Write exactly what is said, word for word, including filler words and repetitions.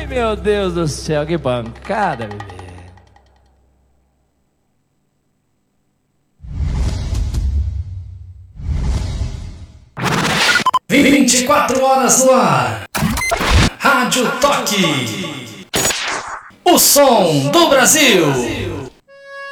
Ai, meu Deus do céu, que pancada, bebê. vinte e quatro horas no ar. Rádio Toque. O som do Brasil.